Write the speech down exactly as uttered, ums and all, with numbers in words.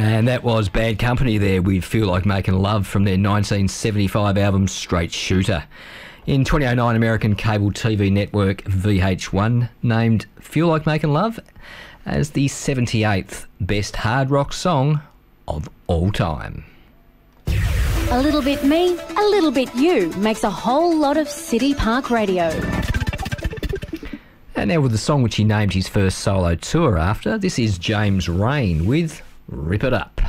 And that was Bad Company there with Feel Like Making Love from their nineteen seventy-five album Straight Shooter. In twenty oh nine, American cable T V network V H one named Feel Like Making Love as the seventy-eighth best hard rock song of all time. A little bit me, a little bit you makes a whole lot of City Park Radio. And now with the song which he named his first solo tour after, this is James Rain with Rip It Up.